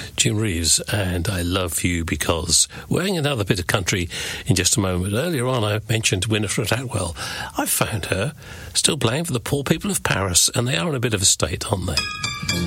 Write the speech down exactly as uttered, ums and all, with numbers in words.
Jim Reeves and I Love You Because. Wearing another bit of country in just a moment. Earlier on I mentioned Winifred Atwell. I found her still playing for the poor people of Paris, and they are in a bit of a state, aren't they?